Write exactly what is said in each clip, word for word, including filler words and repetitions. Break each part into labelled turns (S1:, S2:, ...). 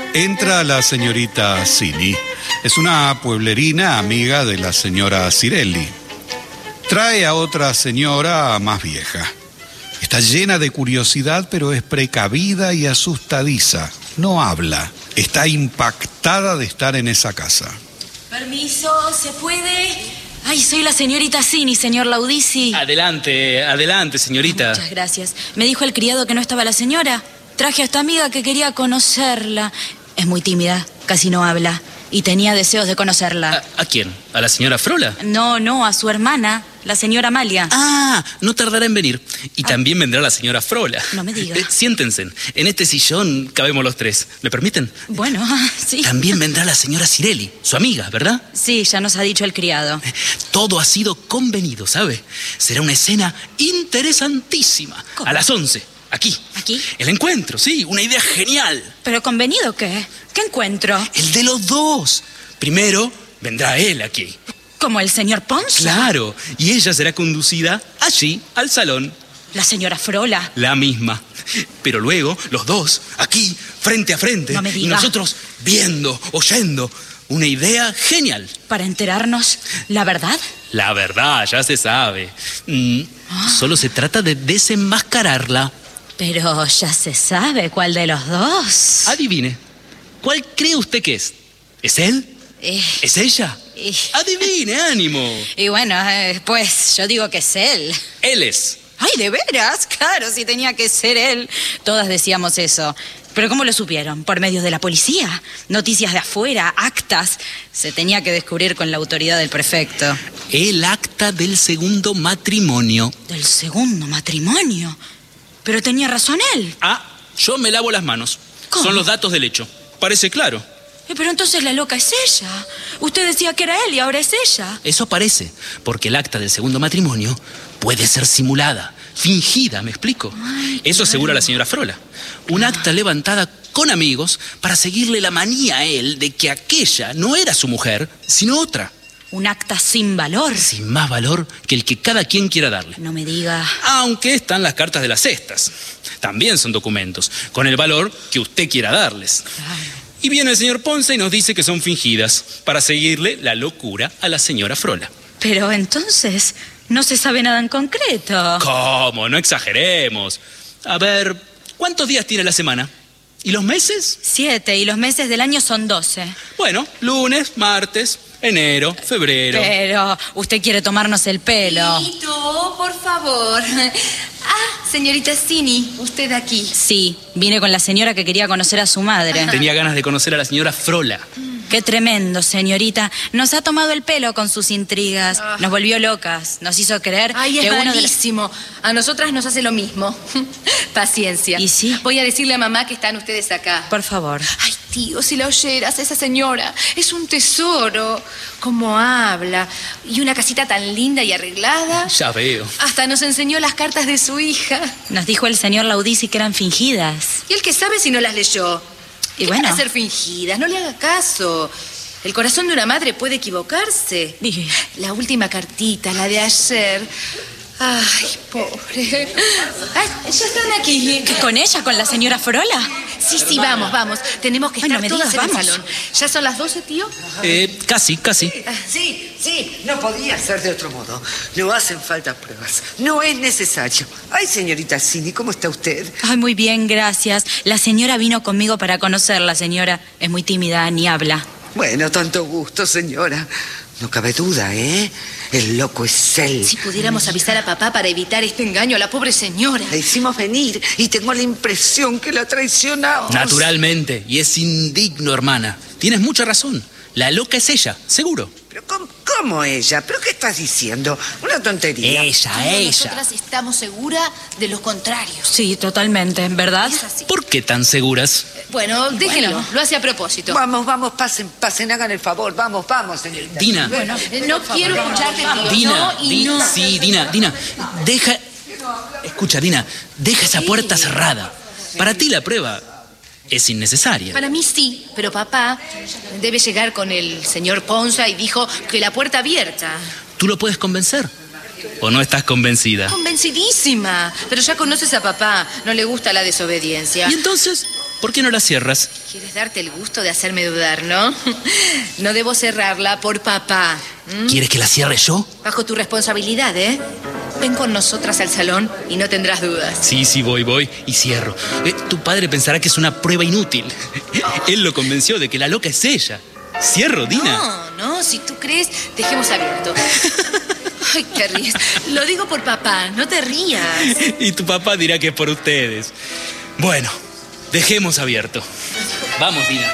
S1: Entra la señorita Cini. Es una pueblerina amiga de la señora Cirelli. Trae a otra señora más vieja. Está llena de curiosidad, pero es precavida y asustadiza. No habla. Está impactada de estar en esa casa.
S2: Permiso, ¿se puede? Ay, soy la señorita Cini, señor Laudisi.
S3: Adelante, adelante, señorita.
S2: Muchas gracias. Me dijo el criado que no estaba la señora. Traje a esta amiga que quería conocerla. Es muy tímida, casi no habla. Y tenía deseos de conocerla.
S3: ¿A, a quién? ¿A la señora Frola?
S2: No, no, a su hermana, la señora Amalia.
S3: Ah, no tardará en venir. Y ah. también vendrá la señora Frola.
S2: No me diga.
S3: Eh, siéntense. En este sillón cabemos los tres. ¿Me permiten?
S2: Bueno, sí.
S3: También vendrá la señora Cirelli, su amiga, ¿verdad?
S2: Sí, ya nos ha dicho el criado.
S3: Todo ha sido convenido, ¿sabe? Será una escena interesantísima.
S2: ¿Cómo?
S3: A las once. Aquí.
S2: ¿Aquí?
S3: El encuentro, sí, una idea genial.
S2: ¿Pero convenido qué? ¿Qué encuentro?
S3: El de los dos. Primero vendrá él aquí.
S2: ¿Como el señor Ponce?
S3: Claro, y ella será conducida allí, al salón.
S2: ¿La señora Frola?
S3: La misma. Pero luego, los dos, aquí, frente a frente.
S2: No me diga.
S3: Y nosotros viendo, oyendo. Una idea genial.
S2: ¿Para enterarnos la verdad?
S3: La verdad, ya se sabe. Mm, ah. Solo se trata de desenmascararla.
S2: Pero ya se sabe cuál de los dos.
S3: Adivine. ¿Cuál cree usted que es? ¿Es él?
S2: Eh,
S3: ¿Es ella?
S2: Eh.
S3: Adivine, ánimo.
S2: Y bueno, eh, pues yo digo que es él.
S3: Él es.
S2: Ay, ¿de veras? Claro, si tenía que ser él. Todas decíamos eso. ¿Pero cómo lo supieron? ¿Por medios de la policía? ¿Noticias de afuera? ¿Actas? Se tenía que descubrir con la autoridad del prefecto.
S3: El acta del segundo matrimonio.
S2: ¿Del segundo matrimonio? Pero tenía razón él.
S3: Ah, yo me lavo las manos.
S2: ¿Cómo?
S3: Son los datos del hecho. Parece claro.
S2: Eh, pero entonces la loca es ella. Usted decía que era él y ahora es ella.
S3: Eso parece, porque el acta del segundo matrimonio puede ser simulada, fingida, ¿me explico?
S2: Ay,
S3: Eso asegura la señora Frola. Un acta levantada con amigos para seguirle la manía a él de que aquella no era su mujer, sino otra.
S2: Un acta sin valor.
S3: Sin más valor que el que cada quien quiera darle.
S2: No me diga.
S3: Aunque están las cartas de las cestas. También son documentos, con el valor que usted quiera darles.
S2: Claro.
S3: Y viene el señor Ponce y nos dice que son fingidas para seguirle la locura a la señora Frola.
S2: Pero entonces no se sabe nada en concreto.
S3: ¿Cómo? No exageremos. A ver, ¿cuántos días tiene la semana? ¿Y los meses?
S2: Siete, y los meses del año son doce.
S3: Bueno, lunes, martes, enero, febrero.
S2: Pero usted quiere tomarnos el pelo.
S4: Tito, por favor. Ah, señorita Cini, usted aquí.
S2: Sí, vine con la señora que quería conocer a su madre.
S3: Tenía ganas de conocer a la señora Frola.
S2: Qué tremendo, señorita. Nos ha tomado el pelo con sus intrigas.
S4: Ah.
S2: Nos volvió locas. Nos hizo creer
S4: Ay, es
S2: que uno de la-
S4: malísimo. A nosotras nos hace lo mismo. Paciencia.
S2: ¿Y sí?
S4: Voy a decirle a mamá que están ustedes acá.
S2: Por favor.
S4: Ay, tío, si la oyeras, esa señora es un tesoro. Cómo habla. Y una casita tan linda y arreglada.
S3: Ya veo.
S4: Hasta nos enseñó las cartas de su hija.
S2: Nos dijo el señor Laudisi que eran fingidas.
S4: Y él que sabe si no las leyó.
S2: Y
S4: ¿Qué
S2: bueno.
S4: van a ser fingidas? No le haga caso. El corazón de una madre puede equivocarse.
S2: Dije.
S4: La última cartita, la de ayer. Ay, pobre. Ay, ya están aquí.
S2: ¿Qué, con ella, con la señora Frola?
S4: Sí, sí, vamos, vamos. Tenemos que
S2: Ay, no
S4: estar
S2: me
S4: todas
S2: digas,
S4: en el
S2: vamos.
S4: salón. ¿Ya son las doce, tío?
S3: Eh, casi, casi.
S5: Sí, sí, no podía ser de otro modo. No hacen falta pruebas. No es necesario. Ay, señorita Cini, ¿cómo está usted?
S2: Ay, muy bien, gracias. La señora vino conmigo para conocerla, señora. Es muy tímida, ni habla.
S5: Bueno, tanto gusto, señora. No cabe duda, ¿eh? El loco es él.
S4: Si pudiéramos avisar a papá para evitar este engaño a la pobre señora.
S5: La hicimos venir y tengo la impresión que la traicionamos.
S3: Naturalmente. Y es indigno, hermana. Tienes mucha razón. La loca es ella, seguro.
S5: ¿Pero cómo, cómo ella? ¿Pero qué estás diciendo? Una tontería.
S3: Ella,
S4: Tío,
S3: ella.
S4: Nosotras estamos seguras de los contrarios.
S2: Sí, totalmente, ¿verdad?
S4: Es así.
S3: ¿Por qué tan seguras?
S4: Bueno, déjenlo.
S2: Bueno.
S4: Lo hace a propósito.
S5: Vamos, vamos, pasen, pasen, hagan el favor. Vamos, vamos, señorita.
S3: Dina.
S4: Bueno, no quiero escucharte, tío.
S3: Dina,
S4: No, y
S3: Di-
S4: no.
S3: sí, Dina, Dina, deja... Escucha, Dina, deja esa puerta cerrada. Para ti la prueba es innecesaria.
S4: Para mí sí, pero papá debe llegar con el señor Ponza y dijo que la puerta abierta.
S3: ¿Tú lo puedes convencer? ¿O no estás convencida?
S4: Convencidísima. Pero ya conoces a papá. No le gusta la desobediencia.
S3: ¿Y entonces? ¿por qué no la cierras?
S4: Quieres darte el gusto de hacerme dudar, ¿no? No debo cerrarla por papá. ¿Mm?
S3: ¿Quieres que la cierre yo?
S4: Bajo tu responsabilidad, ¿eh? Ven con nosotras al salón y no tendrás dudas.
S3: Sí, sí, voy, voy y cierro. Eh, tu padre pensará que es una prueba inútil. Él lo convenció de que la loca es ella. ¿Cierro, Dina?
S4: No, no, si tú crees, dejemos abierto. Ay, te ríes. Lo digo por papá, no te rías.
S3: Y tu papá dirá que es por ustedes. Bueno, dejemos abierto. Vamos, Dina.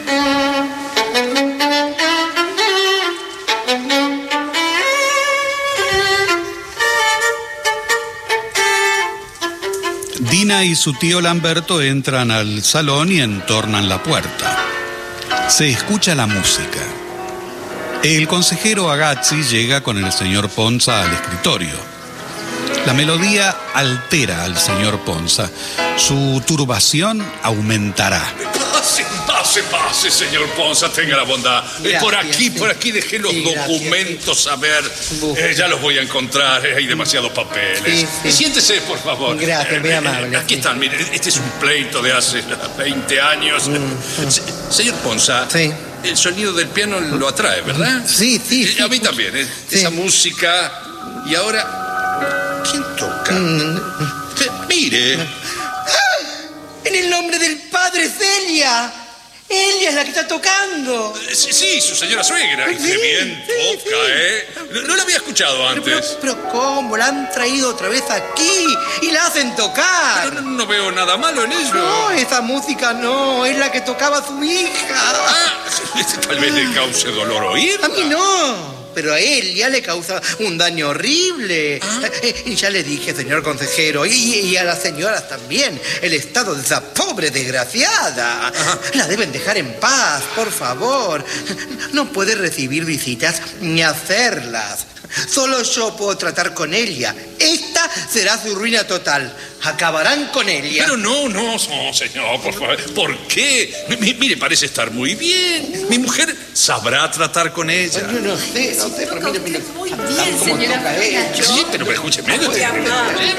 S1: Dina y su tío Lamberto entran al salón y entornan la puerta. Se escucha la música. El consejero Agazzi llega con el señor Ponza al escritorio. La melodía altera al señor Ponza. Su turbación aumentará.
S6: Pase, pase, pase, señor Ponza, tenga la bondad.
S7: Gracias,
S6: por aquí,
S7: sí.
S6: por aquí dejé los
S7: Sí, gracias,
S6: documentos, a ver.
S7: Buf.
S6: Eh, ya los voy a encontrar, eh, hay demasiados papeles.
S7: Sí, sí.
S6: Eh, Siéntese, por favor.
S7: Gracias, muy
S6: Eh,
S7: amable,
S6: Aquí
S7: sí.
S6: están, mire, este es un pleito de hace veinte años. Se- señor Ponza,
S7: Mm. Sí.
S6: el sonido del piano lo atrae, ¿verdad?
S7: Sí, sí,
S6: Eh,
S7: sí.
S6: A mí también, eh,
S7: Sí.
S6: esa música. Y ahora, ¿quién toca?
S7: Mm.
S6: Eh, mire.
S7: En el nombre del padre, Celia. Ella es la que está tocando.
S6: Eh, Sí, sí, su señora suegra. Y
S7: Sí,
S6: qué bien
S7: sí,
S6: toca,
S7: sí.
S6: ¿eh? No, no la había escuchado
S7: Pero,
S6: antes.
S7: pero, pero ¿cómo? La han traído otra vez aquí y la hacen tocar.
S6: Pero no, no veo nada malo en eso.
S7: No, esa música no, es la que tocaba su hija.
S6: Ah, tal vez le cause dolor oírla.
S7: A mí no, pero a él ya le causa un daño horrible. Eh, Y ya le dije, señor consejero, y, y a las señoras también, el estado de esa pobre desgraciada. La deben dejar en paz, por favor. No puede recibir visitas ni hacerlas. Solo yo puedo tratar con ella. Esta será su ruina total. Acabarán con ella.
S6: Pero no, no, no, señor, por favor. ¿Por qué? Mi- mire, parece estar muy bien. Mi mujer sabrá tratar con ella.
S7: Yo no sé, no sé, pero mire, mire.
S2: muy
S7: Tal
S2: bien,
S7: como
S2: señora
S7: toca ella.
S6: Sí, pero, pero escúcheme, no tiene ningún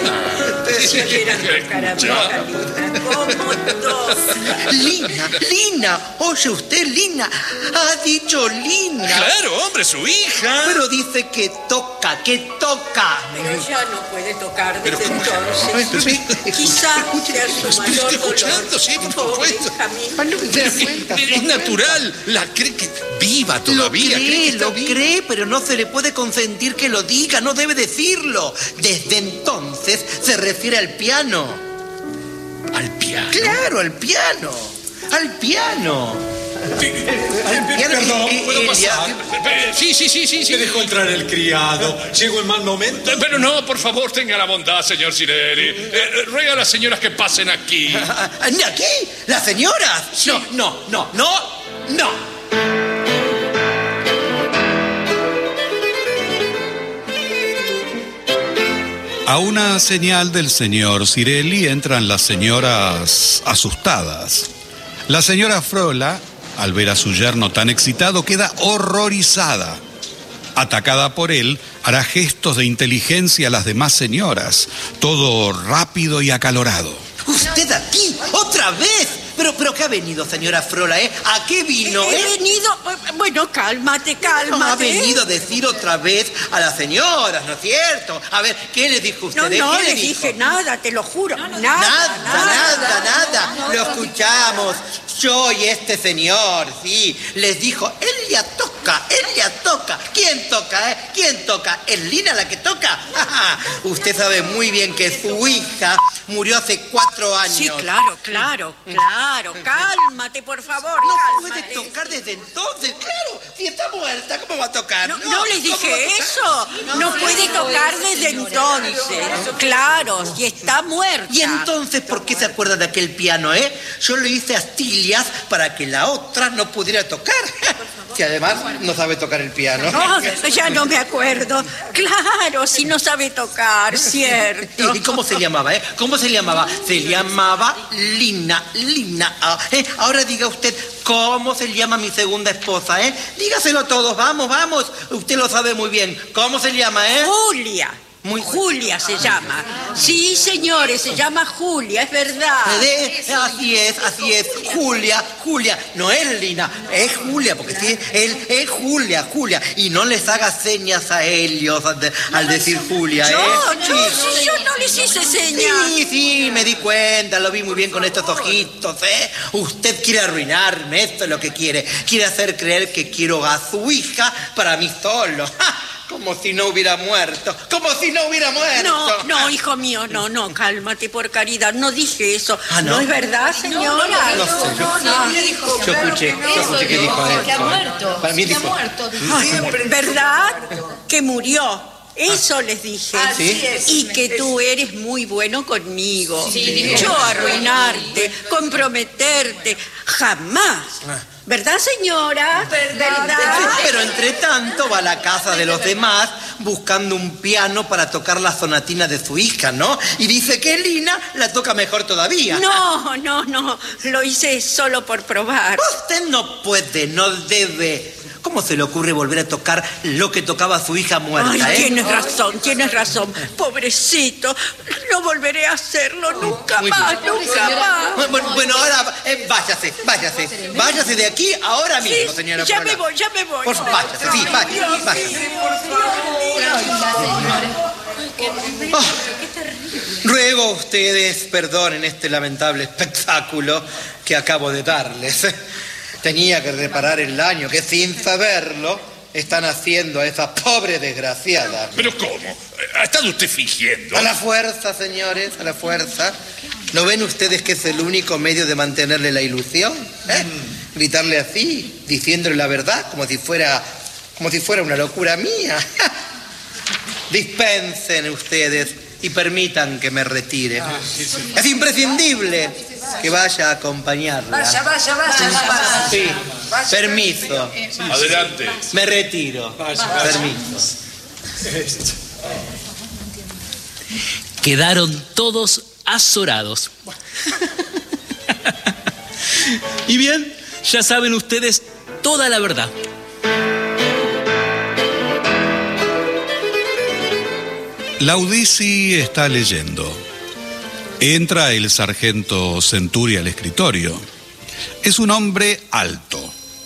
S6: problema.
S7: Lina, Lina, oye usted, Lina, ha dicho Lina.
S6: Claro, hombre, su hija.
S7: Pero dice que toca, que toca.
S8: Pero ya no puede tocar
S6: Pero
S8: desde
S6: ¿cómo que no?
S8: entonces.
S7: Sí,
S8: Quizá
S7: escuche,
S8: sea su
S6: Estoy
S8: mayor
S6: escuchando,
S8: dolor.
S6: sí, por
S8: Pobre
S6: supuesto.
S8: hija mía.
S7: no se da cuenta,
S6: Es natural. La cree que viva todavía.
S7: Lo
S6: cree que
S7: cree,
S6: está
S7: lo
S6: viva.
S7: cree, pero no se le puede consentir que lo diga, no debe decirlo. Desde entonces se refiere al piano.
S6: Al piano.
S7: Claro, al piano. Al piano. Al piano.
S9: Perdón,
S7: Eh,
S9: ¿puedo
S7: ella-
S9: pasar?
S6: Eh, Sí, sí, sí, sí, sí.
S9: Se dejó entrar el criado. Llegó en mal momento.
S6: Eh, Pero no, por favor, tenga la bondad, señor Cirelli. Eh, eh, ruega a las señoras que pasen aquí.
S7: Ah, ah, ¿Aquí? ¿Las señoras? No, no, no, no, no.
S1: A una señal del señor Cirelli entran las señoras asustadas. La señora Frola, al ver a su yerno tan excitado, queda horrorizada. Atacada por él, hará gestos de inteligencia a las demás señoras, todo rápido y acalorado.
S7: ¿Usted aquí? ¿Otra vez? Pero, pero, ¿qué ha venido, señora Frola, eh? ¿A qué vino,
S8: He
S7: eh?
S8: venido. Bueno, cálmate,
S7: No,
S8: cálmate.
S7: ha venido a decir otra vez a las señoras, ¿no es cierto? A ver, ¿qué le dijo usted?
S8: No,
S7: eh?
S8: no
S7: ¿Qué
S8: le
S7: dijo?
S8: dije nada, te lo juro. Nada,
S7: Nada, nada, nada.
S8: No,
S7: Lo
S8: no,
S7: escuchamos. Yo y este señor, sí. Les dijo, ella toca, ella toca. ¿Quién toca, eh? ¿Quién toca? ¿Es Lina la que toca? Usted sabe muy bien que su hija murió hace cuatro años.
S8: Sí, claro, claro, claro. Cálmate, por favor.
S7: No
S8: cálmate.
S7: puede tocar desde entonces, claro. Si está muerta, ¿cómo va a tocar?
S8: No, no les
S7: ¿cómo va a
S8: dije
S7: tocar?
S8: eso. No puede tocar desde entonces. Claro, si está muerta.
S7: Y entonces, ¿por qué se acuerda de aquel piano, eh? Yo le hice astillas para que la otra no pudiera tocar. Si además no sabe tocar el piano.
S8: No, ya no me acuerdo. Claro, si no sabe tocar, cierto.
S7: ¿Y cómo se llamaba, eh? ¿Cómo se llamaba? Se llamaba Lina, Lina. Ah, eh, Ahora diga usted, ¿cómo se llama mi segunda esposa, eh? Dígaselo a todos, vamos, vamos. Usted lo sabe muy bien. ¿Cómo se llama, eh?
S8: Julia.
S7: Muy...
S8: Julia se llama. Sí, señores, se llama Julia, es verdad.
S7: De, así es, así es. Julia, Julia. No es Lina, es Julia, porque sí, él es Julia, Julia. Y no les haga señas a ellos al, de, al decir Julia,
S8: yo,
S7: ¿eh?
S8: No, sí. sí, yo no les hice señas.
S7: Sí, sí, me di cuenta, lo vi muy bien con estos ojitos, ¿eh? Usted quiere arruinarme, esto es lo que quiere. Quiere hacer creer que quiero a su hija para mí solo. ¡Ja! Como si no hubiera muerto, como si no hubiera muerto.
S8: No, no, hijo mío, no, no, cálmate, por caridad, no dije eso.
S7: ¿Ah, no?
S8: ¿No es verdad, señora?
S7: No, no, no sé, yo,
S4: no, no, dijo,
S7: yo escuché, yo escuché que dijo él.
S4: Que ha muerto,
S7: Para mí
S4: que ha
S7: dijo.
S4: muerto.
S8: Ay, ¿verdad? Que murió. Eso les dije.
S7: ¿Sí?
S8: Y que tú eres muy bueno conmigo.
S4: Sí,
S8: yo arruinarte, comprometerte, jamás. ¿Verdad, señora? ¿Verdad?
S7: Pero entre tanto va a la casa de los demás buscando un piano para tocar la sonatina de su hija, ¿no? Y dice que Lina la toca mejor todavía.
S8: No, no, no. Lo hice solo por probar.
S7: Usted no puede, no debe. ¿Cómo se le ocurre volver a tocar lo que tocaba su hija muerta,
S8: Ay,
S7: eh?
S8: tienes razón, tienes razón. Pobrecito, no volveré a hacerlo nunca
S7: Muy
S8: más,
S7: bien.
S8: nunca más.
S7: Bueno, bueno, ahora eh, váyase, váyase. Váyase de aquí ahora mismo,
S8: Sí,
S7: señora.
S8: ya
S7: Frola.
S8: me voy, ya me voy.
S7: Por favor, váyase, sí, váyase,
S8: Dios
S7: váyase.
S8: mío.
S7: Oh, ruego a ustedes perdonen este lamentable espectáculo que acabo de darles. Tenía que reparar el daño que sin saberlo están haciendo a esa pobre desgraciada.
S6: ¿Pero cómo? ¿Ha estado usted fingiendo?
S7: A la fuerza, señores, a la fuerza. ¿No ven ustedes que es el único medio de mantenerle la ilusión? ¿Eh? Gritarle así, diciéndole la verdad, como si fuera, como si fuera una locura mía. Dispensen ustedes y permitan que me retire. Es imprescindible que vaya a acompañarla.
S5: Vaya, vaya, vaya, vaya.
S7: Sí, permiso.
S6: Adelante.
S7: Me retiro. Permiso.
S3: Quedaron todos azorados. Y bien, ya saben ustedes toda la verdad.
S1: Laudisi está leyendo. Entra el sargento Centuri al escritorio. Es un hombre alto.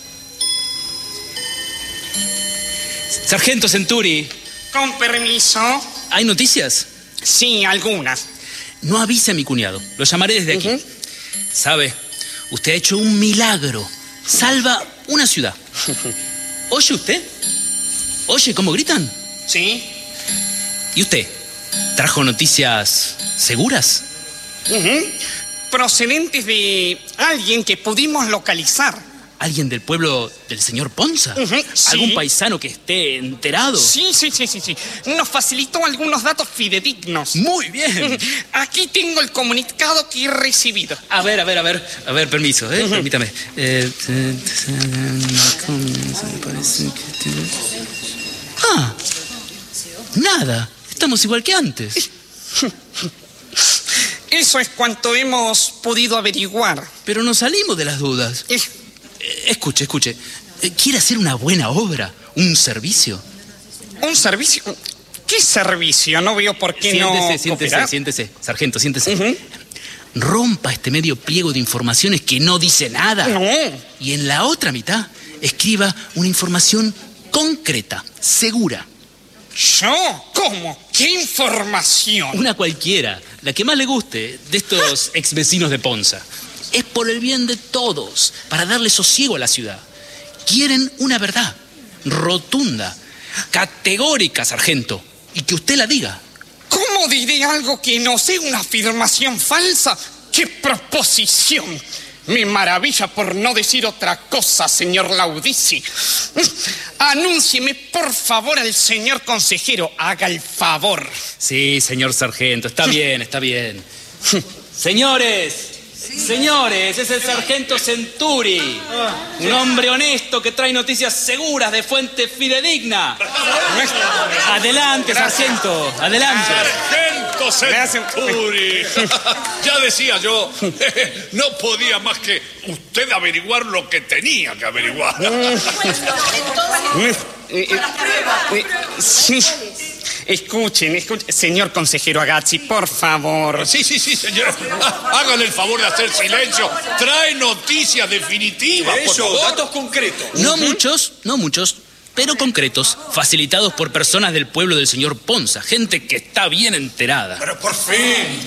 S3: Sargento Centuri,
S10: Con permiso.
S3: ¿hay noticias?
S10: Sí, algunas.
S3: No avise a mi cuñado, lo llamaré desde aquí. Uh-huh. ¿Sabe? Usted ha hecho un milagro. Salva una ciudad. ¿Oye usted? ¿Oye cómo gritan?
S10: Sí.
S3: ¿Y usted? ¿Trajo noticias seguras?
S10: Uh-huh. Procedentes de alguien que pudimos localizar.
S3: ¿Alguien del pueblo del señor Ponza?
S10: Uh-huh, sí.
S3: ¿Algún paisano que esté enterado?
S10: Sí, sí, sí, sí, sí. Nos facilitó algunos datos fidedignos.
S3: Muy bien.
S10: Uh-huh. Aquí tengo el comunicado que he recibido.
S3: A ver, a ver, a ver. A ver, permiso, ¿eh? Uh-huh. Permítame. Eh, ah, nada. Estamos igual que antes.
S10: Eso es cuanto hemos podido averiguar.
S3: Pero nos salimos de las dudas.
S10: Eh.
S3: Escuche, escuche. ¿Quiere hacer una buena obra? ¿Un servicio?
S10: ¿Un servicio? ¿Qué servicio? No veo por qué
S3: siéntese,
S10: no
S3: Siéntese,
S10: cooperar.
S3: siéntese, sargento, siéntese.
S10: Uh-huh.
S3: Rompa este medio pliego de informaciones que no dice nada.
S10: No.
S3: Y en la otra mitad escriba una información concreta, segura.
S10: ¿Yo? ¿Cómo? ¿Qué información?
S3: Una cualquiera, la que más le guste, de estos ex vecinos de Ponza. Es por el bien de todos, para darle sosiego a la ciudad. Quieren una verdad rotunda, categórica, sargento, y que usted la diga.
S10: ¿Cómo diré algo que no sea una afirmación falsa? ¡Qué proposición! Me maravilla por no decir otra cosa, señor Laudisi. Anúncieme, por favor, al señor consejero. Haga el favor.
S3: Sí, señor sargento, está bien, está bien. Señores, señores, es el sargento Centuri. Un hombre honesto que trae noticias seguras de fuente fidedigna. Adelante, sargento, adelante.
S6: Sargento Centuri. Ya decía yo, no podía más que usted averiguar lo que tenía que averiguar.
S10: Sí. Escuchen, escuchen. Señor consejero Agazzi, por favor.
S6: Sí, sí, sí, señor. Háganle el favor de hacer silencio. Trae noticias definitivas, por
S9: Eso,
S6: favor.
S9: datos concretos.
S3: No muchos, no muchos, pero concretos, facilitados por personas del pueblo del señor Ponza, gente que está bien enterada.
S9: Pero por fin.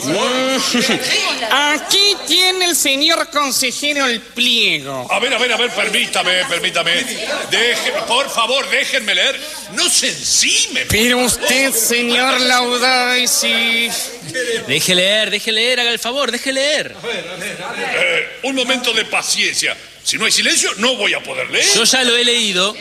S10: Aquí tiene el señor consejero el pliego.
S6: A ver, a ver, a ver, permítame, permítame. Deje, por favor, déjenme leer. No se encime.
S10: Pero usted, señor Laudisi...
S3: Deje leer, deje leer, haga el favor, deje leer.
S6: Eh, un momento de paciencia. Si no hay silencio, no voy a poder leer.
S3: Yo ya lo he leído.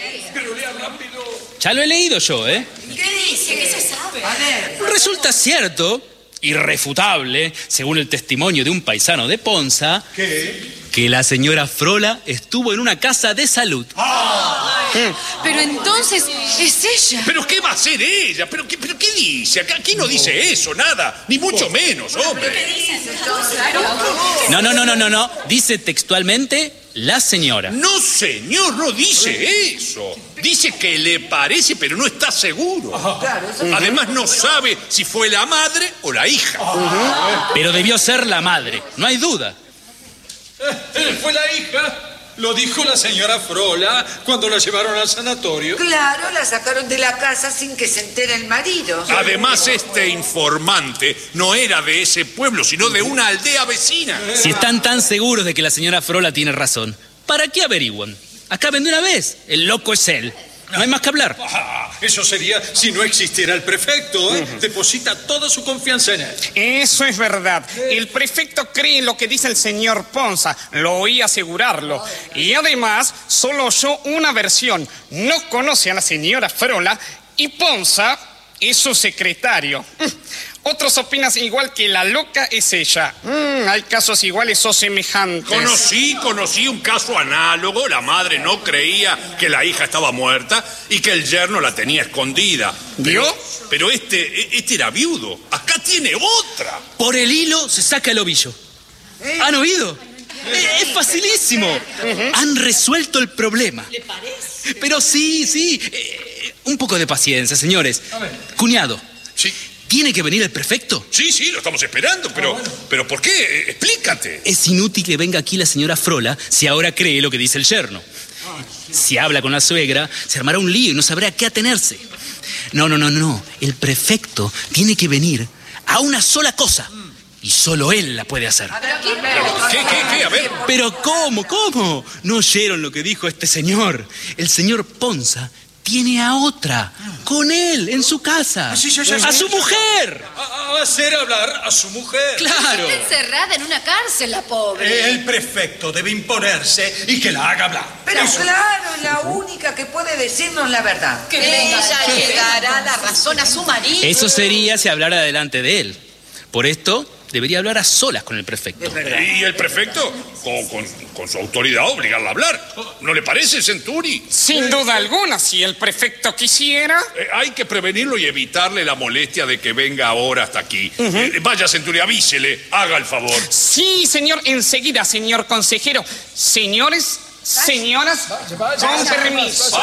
S3: Ya lo he leído yo, ¿eh?
S4: ¿Qué dice? ¿Qué se sabe?
S5: A ver.
S3: Resulta cierto, irrefutable, según el testimonio de un paisano de Ponza,
S9: ¿Qué?
S3: que la señora Frola estuvo en una casa de salud.
S4: Pero entonces es ella.
S6: ¿Pero qué va a hacer ella? ¿Pero qué, pero qué dice? Acá- Aquí no dice eso, nada. Ni mucho menos, hombre.
S3: No, no, no, no, no, no. Dice textualmente la señora.
S6: No, señor, no dice eso. Dice que le parece, pero no está seguro. Además, no sabe si fue la madre o la hija.
S3: Pero debió ser la madre, no hay duda.
S9: Fue la hija. Lo dijo la señora Frola cuando la llevaron al sanatorio.
S5: Claro, la sacaron de la casa sin que se entere el marido.
S6: Además, este informante no era de ese pueblo, sino de una aldea vecina.
S3: Si están tan seguros de que la señora Frola tiene razón, ¿para qué averiguan? Acaben de una vez. El loco es él. No hay más que hablar.
S9: Ah, eso sería si no existiera el prefecto, ¿eh? Deposita toda su confianza en él.
S10: Eso es verdad. El prefecto cree en lo que dice el señor Ponza. Lo oí asegurarlo. Y además, solo oyó una versión. No conoce a la señora Frola y Ponza es su secretario. Otros opinan igual que la loca es ella. Mm, hay casos iguales o semejantes.
S6: Conocí, conocí un caso análogo. La madre no creía que la hija estaba muerta y que el yerno la tenía escondida.
S10: ¿Vio?
S6: Pero, pero este, este era viudo. Acá tiene otra.
S3: Por el hilo se saca el ovillo. ¿Han oído? Es facilísimo. Han resuelto el problema.
S8: ¿Le parece?
S3: Pero sí, sí. Eh, un poco de paciencia, señores. Cuñado.
S6: Sí.
S3: ¿Tiene que venir el prefecto?
S6: Sí, sí, lo estamos esperando, pero, pero ¿por qué? Eh, Explícate.
S3: Es inútil que venga aquí la señora Frola si ahora cree lo que dice el yerno. Si habla con la suegra, se armará un lío y no sabrá a qué atenerse. No, no, no, no. El prefecto tiene que venir a una sola cosa. Y solo él la puede hacer.
S6: ¿Qué, qué, qué? A ver.
S3: Pero ¿cómo, cómo? ¿No oyeron lo que dijo este señor? El señor Ponza tiene a otra, con él, en su casa.
S9: Sí, sí, sí,
S3: ¡A
S9: sí,
S3: su
S9: sí,
S3: mujer!
S9: A, a hacer hablar a su mujer.
S3: ¡Claro!
S4: Está encerrada en una cárcel, la pobre.
S9: El prefecto debe imponerse y que la haga hablar.
S5: Pero
S9: Eso.
S5: claro, la única que puede decirnos la verdad.
S8: Que ella le dará la razón a su marido.
S3: Eso sería si hablara delante de él. Por esto, debería hablar a solas con el prefecto.
S5: Es verdad.
S6: Y el prefecto, con, con, con su autoridad, obligarla a hablar. ¿No le parece, Centuri?
S10: Sin duda alguna, si el prefecto quisiera...
S6: Eh, hay que prevenirlo y evitarle la molestia de que venga ahora hasta aquí. Eh, vaya, Centuri, avísele, haga el favor.
S10: Sí, señor, enseguida, señor consejero. Señores, señoras, con permiso.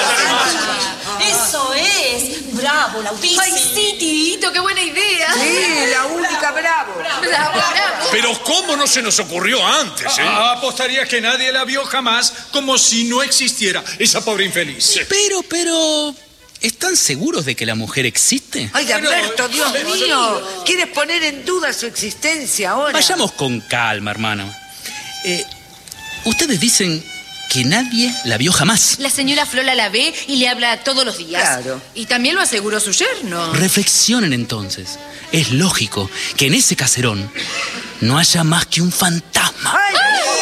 S8: Eso es. Bravo, Lautici.
S4: Ay, sí, Tito, qué buena idea.
S5: Sí, la única bravo.
S4: Bravo, bravo.
S6: Pero ¿cómo no se nos ocurrió antes, eh?
S9: Ah, apostaría que nadie la vio jamás, como si no existiera esa pobre infeliz.
S3: Pero, pero... ¿Están seguros de que la mujer existe?
S5: Ay, Alberto, Dios mío. ¿Quieres poner en duda su existencia ahora?
S3: Vayamos con calma, hermano. Eh, ustedes dicen que nadie la vio jamás.
S4: La señora Frola la ve y le habla todos los días.
S5: Claro.
S4: Y también lo aseguró su yerno.
S3: Reflexionen entonces. Es lógico que en ese caserón no haya más que un fantasma.
S5: Ay,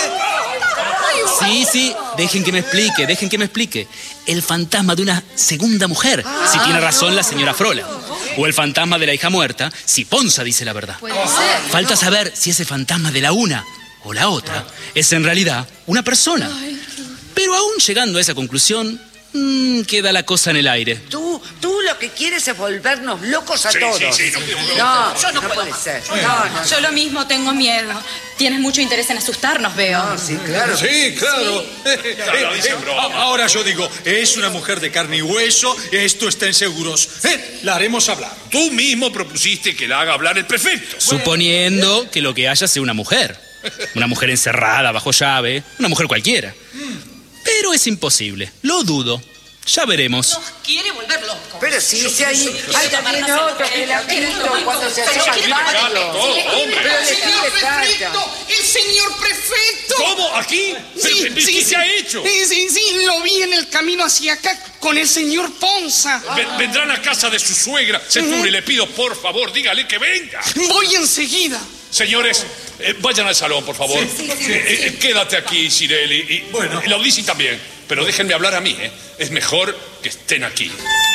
S3: Sí, sí, dejen que me explique, dejen que me explique. El fantasma de una segunda mujer, si tiene razón la señora Frola. O el fantasma de la hija muerta, si Ponza dice la verdad.
S4: Puede ser.
S3: Falta saber si ese fantasma de la una o la otra es en realidad una persona. Pero aún llegando a esa conclusión, mmm, queda la cosa en el aire.
S5: tú, tú lo que quieres es volvernos locos a
S6: Sí,
S5: todos.
S6: sí, sí, no,
S5: no,
S2: Yo no
S5: no
S2: puedo
S5: puede
S2: más.
S5: ser.
S2: Yo
S5: No, no,
S2: Yo lo mismo tengo miedo. Tienes mucho interés en asustarnos, veo.
S5: no, sí, claro.
S9: Sí, claro.
S6: Claro, dice broma.
S9: Ahora yo digo, es una mujer de carne y hueso, esto está en seguros. Eh, La haremos hablar.
S6: Tú mismo propusiste que la haga hablar el prefecto.
S3: Suponiendo que lo que haya sea una mujer. Una mujer encerrada, bajo llave. Una mujer cualquiera. Pero es imposible. Lo dudo. Ya veremos.
S2: Nos quiere volver locos.
S5: Pero sí, si hay, hay también otro que la ha visto cuando se hacía al barrio.
S6: todo, hombre.
S5: Pero le
S10: ¡Señor
S5: pide carta.
S10: prefecto! ¡El señor prefecto!
S6: ¿Cómo? ¿Aquí? ¿Pero, pero, ¿Qué se ha hecho?
S10: Sí, sí, sí, lo vi en el camino hacia acá con el señor Ponza.
S6: Ve- Vendrán a casa de su suegra. Centuri, le pido, por favor, dígale que venga.
S10: Voy enseguida.
S6: Señores, eh, vayan al salón, por favor. Eh, eh, quédate aquí, Cirelli. Y, bueno, y Laudisi también. Pero déjenme hablar a mí, ¿eh? Es mejor que estén aquí.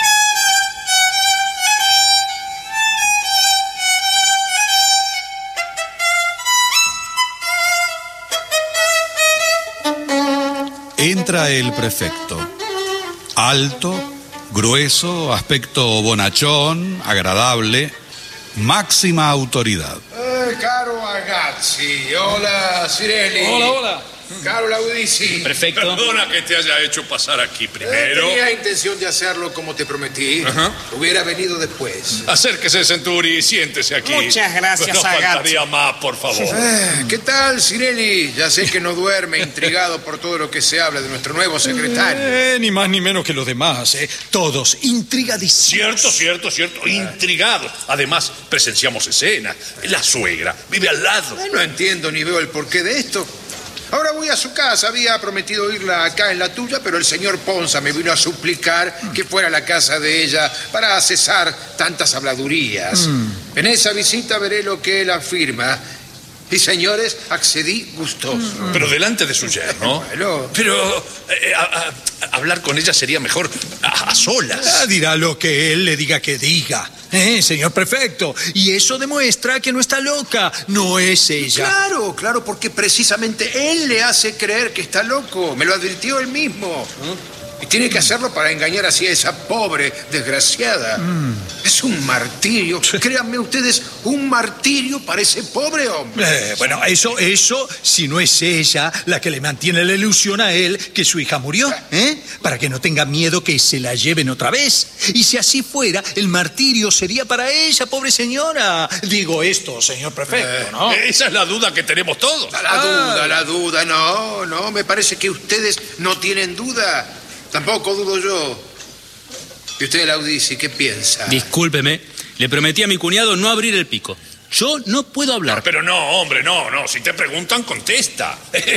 S1: Entra el prefecto. Alto, grueso, aspecto bonachón, agradable, máxima autoridad.
S11: Eh, caro ragazzi, hola Cirelli.
S9: Hola, hola.
S11: Caro Laudisi.
S3: Prefecto.
S6: Perdona que te haya hecho pasar aquí
S11: Eh,
S6: primero.
S11: tenía intención de hacerlo como te prometí.
S6: Ajá.
S11: Hubiera venido después.
S6: Acérquese, Centuri, siéntese aquí.
S10: Muchas gracias,
S6: No
S10: Agazzi.
S6: faltaría más, por favor.
S11: Eh, ¿Qué tal, Cirelli? Ya sé que no duerme intrigado por todo lo que se habla de nuestro nuevo secretario.
S9: Eh, ni más ni menos que los demás, eh. Todos intrigadísimos.
S6: Cierto, cierto, cierto. Intrigados. Además, presenciamos escenas. La suegra vive al lado.
S11: Eh, no entiendo ni veo el porqué de esto. Ahora voy a su casa. Había prometido irla acá en la tuya, pero el señor Ponza me vino a suplicar que fuera a la casa de ella para cesar tantas habladurías. En esa visita veré lo que él afirma. Y, señores, accedí gustoso.
S6: Pero delante de su yerno.
S11: Bueno.
S6: Pero eh, a- a- hablar con ella sería mejor a, a solas.
S9: Ah, dirá lo que él le diga que diga. Eh, señor prefecto. Y eso demuestra que no está loca. No es ella.
S11: Claro, claro, porque precisamente él le hace creer que está loco. Me lo advirtió él mismo. Y tiene que hacerlo para engañar así a esa pobre desgraciada. Es un martirio. Créanme ustedes, un martirio para ese pobre hombre.
S9: Eh, bueno, eso, eso, si no es ella la que le mantiene la ilusión a él que su hija murió, ¿eh? Para que no tenga miedo que se la lleven otra vez. Y si así fuera, el martirio sería para ella, pobre señora. Digo esto, señor prefecto, ¿no?
S6: Eh, Esa es la duda que tenemos todos.
S11: La duda, la duda. No, no, me parece que ustedes no tienen duda. Tampoco dudo yo. ¿Y usted, Laudisi, qué piensa?
S3: Discúlpeme. Le prometí a mi cuñado no abrir el pico. Yo no puedo hablar.
S6: Pero no, hombre, no, no. Si te preguntan, contesta.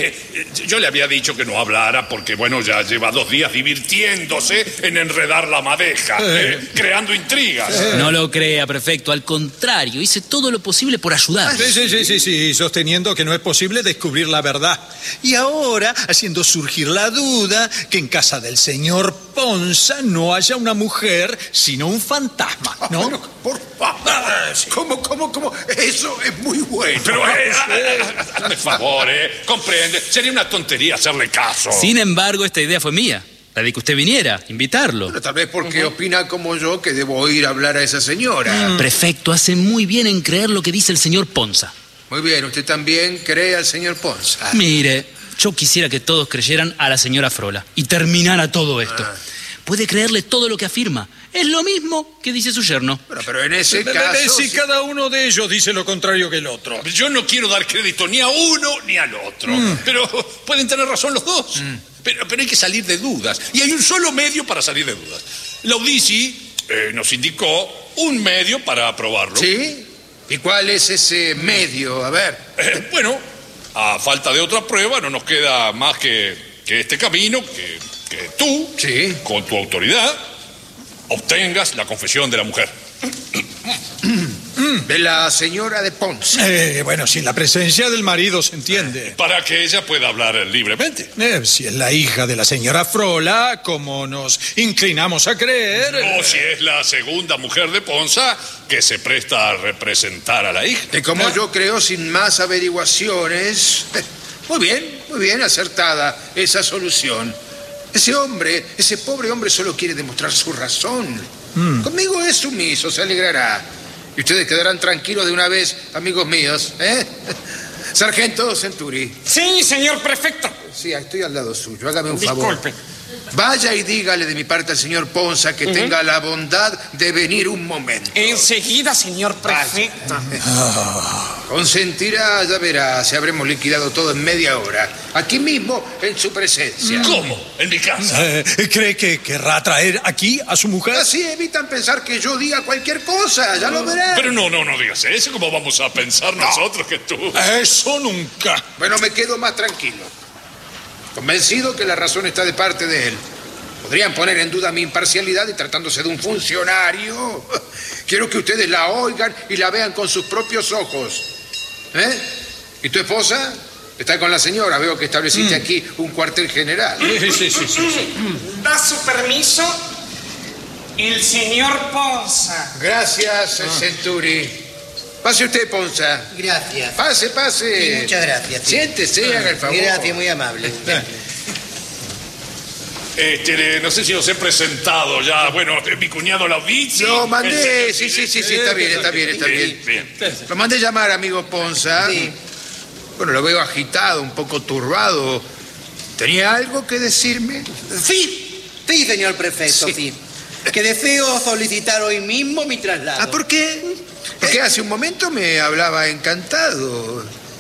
S6: Yo le había dicho que no hablara porque, bueno, ya lleva dos días divirtiéndose en enredar la madeja, eh, creando intrigas.
S3: No lo crea, prefecto. Al contrario, hice todo lo posible por ayudar.
S9: Sí, sí, sí, sí, sí, sosteniendo que no es posible descubrir la verdad. Y ahora, haciendo surgir la duda que en casa del señor Ponza no haya una mujer, sino un fantasma, ¿no?
S11: Bueno, por favor. ¿Cómo, cómo, cómo? Eso es muy bueno.
S6: Pero, eh, hazme favor, eh. Comprende. Sería una tontería hacerle caso.
S3: Sin embargo, esta idea fue mía. La de que usted viniera, invitarlo.
S11: Pero tal vez porque opina como yo que debo ir a hablar a esa señora.
S3: Prefecto, hace muy bien en creer lo que dice el señor Ponza.
S11: Muy bien, usted también cree al señor Ponza.
S3: Mire, yo quisiera que todos creyeran a la señora Frola y terminara todo esto.
S11: Ah.
S3: Puede creerle todo lo que afirma. Es lo mismo que dice su yerno.
S11: Bueno, pero en ese
S9: Ve- ve-
S11: caso...
S9: ve si
S11: sí-
S9: cada uno de ellos dice lo contrario que el otro.
S6: Yo no quiero dar crédito ni a uno ni al otro. Pero pueden tener razón los dos. Pero, pero hay que salir de dudas. Y hay un solo medio para salir de dudas. Laudisi eh, nos indicó un medio para aprobarlo.
S11: ¿Sí? ¿Y cuál es ese medio? A ver.
S6: Eh, bueno, a falta de otra prueba, no nos queda más que, que este camino, que, que tú,
S11: Sí.
S6: con tu autoridad, obtengas la confesión de la mujer.
S11: De la señora de Ponce.
S9: Eh, bueno, sin la presencia del marido se entiende.
S6: Para que ella pueda hablar libremente.
S9: Eh, si es la hija de la señora Frola, como nos inclinamos a creer...
S6: O si es la segunda mujer de Ponza que se presta a representar a la hija.
S11: Y como yo creo, sin más averiguaciones... Muy bien, muy bien, acertada esa solución. Ese hombre, ese pobre hombre solo quiere demostrar su razón. Mm. Conmigo es sumiso, se alegrará. Y ustedes quedarán tranquilos de una vez, amigos míos, ¿eh? Sargento Centuri.
S10: Sí, señor prefecto.
S11: Sí, estoy al lado suyo. Hágame un
S10: Disculpe.
S11: favor. Vaya y dígale de mi parte al señor Ponza que uh-huh. tenga la bondad de venir un momento.
S10: Enseguida, señor prefecto.
S11: Consentirá, ya verá, si habremos liquidado todo en media hora. Aquí mismo, en su presencia.
S6: ¿Cómo? ¿En mi casa?
S9: Eh, ¿Cree que querrá traer aquí a su mujer?
S11: Así evitan pensar que yo diga cualquier cosa, ya lo verán.
S6: Pero no, no, no digas eso. ¿Cómo vamos a pensar no. nosotros que tú?
S9: Eso nunca.
S11: Bueno, me quedo más tranquilo. Convencido que la razón está de parte de él. Podrían poner en duda mi imparcialidad y tratándose de un funcionario. Quiero que ustedes la oigan y la vean con sus propios ojos. ¿Eh? ¿Y tu esposa? Está con la señora. Veo que estableciste mm. aquí un cuartel general.
S9: Sí, sí, sí, sí, sí.
S10: ¿Da su permiso? El señor Ponza.
S11: Gracias, ah. Centuri. Pase usted, Ponza.
S7: Gracias.
S11: Pase, pase.
S7: Sí, muchas gracias. Sí.
S11: Siéntese, ah, haga el favor.
S7: Gracias, muy amable.
S6: Este, no sé si os he presentado ya. Bueno, mi cuñado Laudizzi.
S11: Lo mandé, sí, sí, sí, sí, está bien, está bien, está bien.
S6: bien.
S11: Lo mandé llamar, amigo Ponza.
S7: Sí.
S11: Bueno, lo veo agitado, un poco turbado. ¿Tenía algo que decirme?
S7: Sí, sí, señor prefecto, sí. sí. Que deseo solicitar hoy mismo mi traslado.
S11: ¿Ah, por qué? Porque hace un momento me hablaba encantado.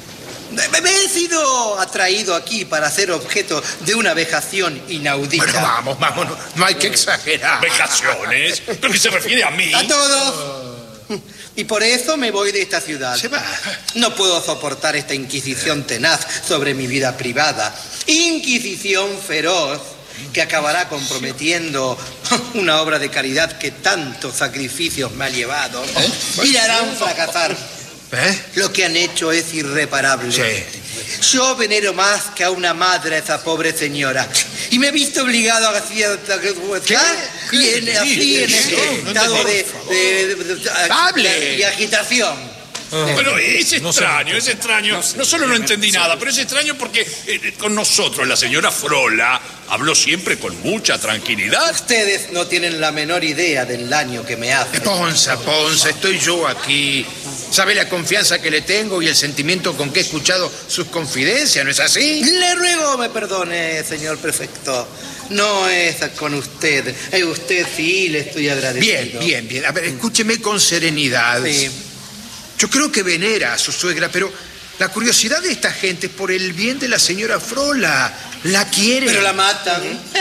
S7: Me he sido atraído aquí para ser objeto de una vejación inaudita.
S11: Bueno, vamos, vamos, no, no hay que exagerar.
S6: ¿Vejaciones? ¿Pero qué se refiere a mí?
S7: A todos. Y por eso me voy de esta ciudad.
S11: Se va.
S7: No puedo soportar esta inquisición tenaz sobre mi vida privada. Inquisición feroz que acabará comprometiendo una obra de caridad que tantos sacrificios me ha llevado. ¿Eh? Y la harán fracasar.
S11: ¿Eh?
S7: Lo que han hecho es irreparable.
S11: Sí.
S7: Yo venero más que a una madre a esa pobre señora. Y me he visto obligado a cierta...
S11: ¿Qué?
S7: Y en, así, en este estado de, de, de, de,
S11: ¡Hable!
S7: de agitación.
S6: Pero es extraño, es extraño. No solo no entendí nada, pero es extraño porque eh, con nosotros la señora Frola habló siempre con mucha tranquilidad.
S7: Ustedes no tienen la menor idea del daño que me hace.
S11: Ponza, Ponza, estoy yo aquí. ¿Sabe la confianza que le tengo y el sentimiento con que he escuchado sus confidencias, no es así?
S7: Le ruego me perdone, señor prefecto. No es con usted. A usted sí le estoy agradecido.
S11: Bien, bien, bien. A ver, escúcheme con serenidad.
S7: Sí.
S11: Yo creo que venera a su suegra, pero la curiosidad de esta gente es por el bien de la señora Frola. La quiere.
S7: Pero la matan.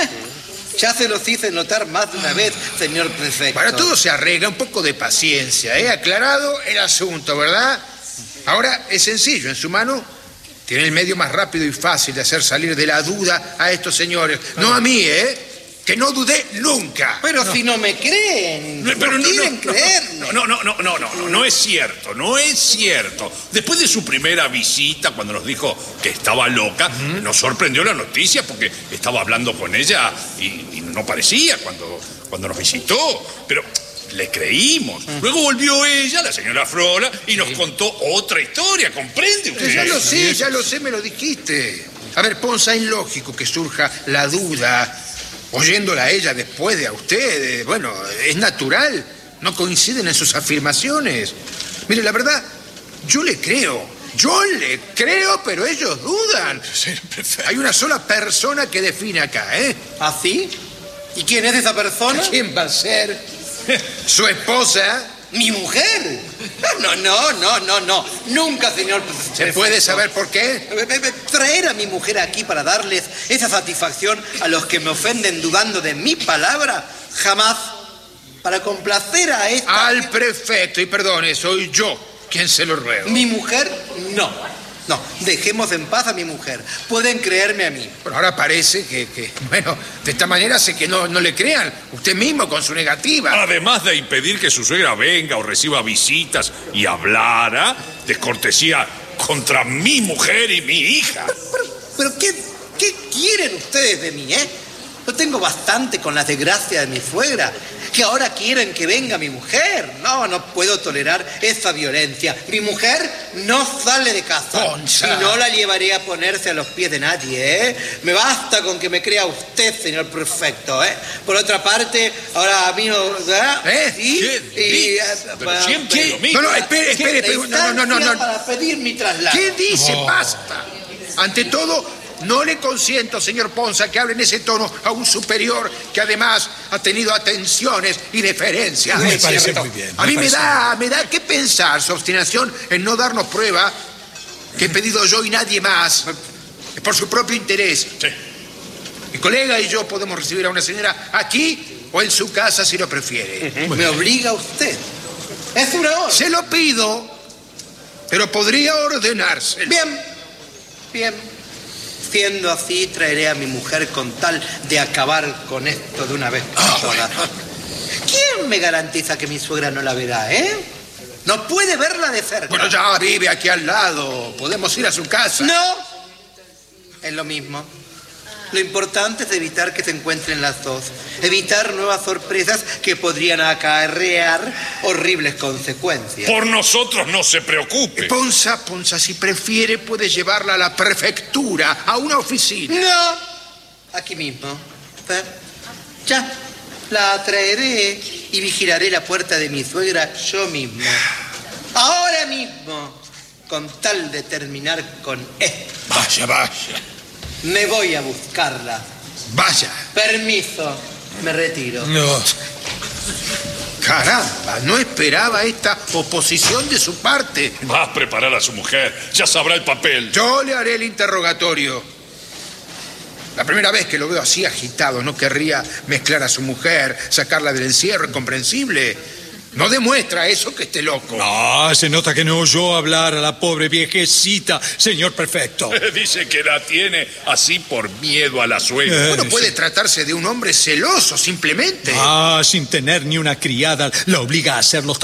S7: Ya se los hice notar más de una vez, señor prefecto.
S11: Para todo se arregla, un poco de paciencia, ¿eh? Aclarado el asunto, ¿verdad? Ahora es sencillo, en su mano tiene el medio más rápido y fácil de hacer salir de la duda a estos señores. No a mí, ¿eh? Que no dudé nunca.
S7: Pero
S11: no.
S7: si no me creen, no, pero no quieren no, creerme.
S6: No, no, no, no, no, no, no es cierto, no es cierto. Después de su primera visita, cuando nos dijo que estaba loca, uh-huh. nos sorprendió la noticia porque estaba hablando con ella y, y no parecía cuando, cuando nos visitó. Pero le creímos. Uh-huh. Luego volvió ella, la señora Frola, y nos sí. contó otra historia, ¿comprende usted?
S11: Ya lo sé, ya lo sé, me lo dijiste. A ver, Ponza, es lógico que surja la duda. Oyéndola a ella después de a usted, bueno, es natural. No coinciden en sus afirmaciones. Mire, la verdad, yo le creo. Yo le creo, pero ellos dudan. Hay una sola persona que define acá, ¿eh?
S7: ¿Ah, sí? ¿Y quién es esa persona?
S11: ¿Quién va a ser? ¿Su esposa?
S7: ¿Mi mujer? No, no, no, no, no. Nunca, señor.
S11: ¿Se puede saber por qué?
S7: Traer a mi mujer aquí para darles esa satisfacción a los que me ofenden dudando de mi palabra, jamás. Para complacer a esta...
S11: Al prefecto, y perdone, soy yo quien se lo ruego.
S7: ¿Mi mujer? No. No, dejemos en paz a mi mujer. Pueden creerme a mí.
S11: Pero ahora parece que, que bueno, de esta manera hace que no, no le crean. Usted mismo con su negativa.
S6: Además de impedir que su suegra venga o reciba visitas y hablara, descortesía contra mi mujer y mi hija.
S7: Pero, pero, pero ¿qué, ¿qué quieren ustedes de mí, eh? No tengo bastante con las desgracias de mi suegra, que ahora quieren que venga mi mujer. No, no puedo tolerar esa violencia. Mi mujer no sale de casa.
S11: Ponza.
S7: Y no la llevaré a ponerse a los pies de nadie, ¿eh? Me basta con que me crea usted, señor prefecto, ¿eh? Por otra parte, ahora a mí no... ¿verdad?
S11: ¿Eh?
S7: ¿Sí?
S11: ¿Qué?
S7: Y,
S6: Pero
S7: eh,
S6: siempre
S7: ¿qué?
S6: lo mismo.
S11: No, no, espere, espere, espere. No, no, no, no.
S7: Para pedir mi traslado.
S11: ¿Qué dice? Basta. Ante todo, no le consiento, señor Ponza, que hable en ese tono a un superior que además ha tenido atenciones y deferencias.
S9: Me parece muy bien.
S11: A mí me
S9: parece
S11: da, me da que pensar su obstinación en no darnos prueba que he pedido yo y nadie más, por su propio interés.
S6: Sí.
S11: Mi colega y yo podemos recibir a una señora aquí o en su casa si lo prefiere.
S7: Me obliga usted. Es una orden.
S11: Se lo pido, pero podría ordenarse.
S7: Bien, bien. Siendo así, traeré a mi mujer con tal de acabar con esto de una vez por
S11: Ah,
S7: todas. ¿Quién me garantiza que mi suegra no la verá, eh? No puede verla de cerca.
S11: Bueno, ya vive aquí al lado. Podemos ir a su casa.
S7: No. Es lo mismo. Lo importante es evitar que se encuentren las dos. Evitar nuevas sorpresas que podrían acarrear horribles consecuencias.
S6: Por nosotros no se preocupe.
S11: Ponza, Ponza, si prefiere puede llevarla a la prefectura, a una oficina.
S7: No. Aquí mismo. ¿Eh? Ya. La traeré y vigilaré la puerta de mi suegra yo mismo. Ahora mismo. Con tal de terminar con esto.
S11: Vaya, vaya.
S7: Me voy a buscarla.
S11: Vaya.
S7: Permiso. Me retiro.
S9: No.
S11: Caramba, no esperaba esta oposición de su parte.
S6: Va a preparar a su mujer. Ya sabrá el papel.
S11: Yo le haré el interrogatorio. La primera vez que lo veo así agitado, no querría mezclar a su mujer, sacarla del encierro, incomprensible. No demuestra eso que esté loco.
S9: No, se nota que no oyó hablar a la pobre viejecita, señor prefecto.
S6: Dice que la tiene así por miedo a la suegra.
S9: Eh,
S11: Bueno, puede
S9: sí.
S11: tratarse de un hombre celoso, simplemente.
S9: Ah, sin tener ni una criada, la obliga a hacer los